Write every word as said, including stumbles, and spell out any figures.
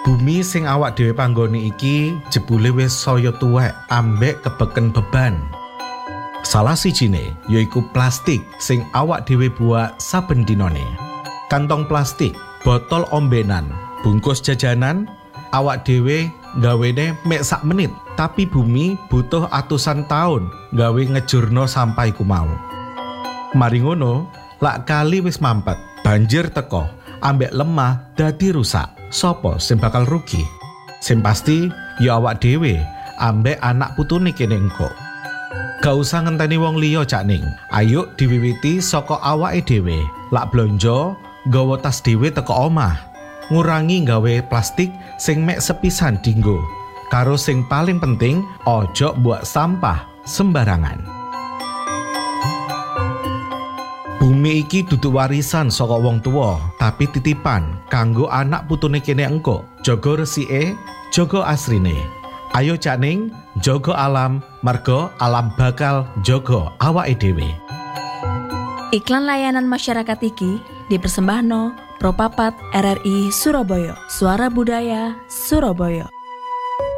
Bumi sing awak dhewe panggoni iki jebule wis saya tuwek ambek kebeken beban. Salah sijine yaiku plastik sing awak dhewe buak saben dinane. Kantong plastik, botol ombenan, bungkus jajanan, awak dhewe gawene mek sak menit, tapi bumi butuh atusan tahun gawe ngejurno sampah iku mau. Mari ngono, lak kali wis mampet, banjir teko, ambek lemah dadi rusak. Sopo sing bakal rugi? Sing pasti ya awak dhewe ambek anak putune kene engko. Gak usah ngenteni wong liya Cak Ning. Ayo diwiwiti saka awake dhewe. Lak blonjo, nggawa tas dhewe teko omah. Ngurangi gawe plastik sing mek sepisan dinggo. Karo sing paling penting, ojo buat sampah sembarangan. Bumi iki dudu warisan saka wong tuwa, tapi titipan kanggo anak putune kene engko. Jaga resike, jaga asrine. Ayo Cak Ning, jaga alam, merga alam bakal jaga awake dhewe. Iklan layanan masyarakat iki dipersembahno Propapat R R I Surabaya, Suara Budaya Surabaya.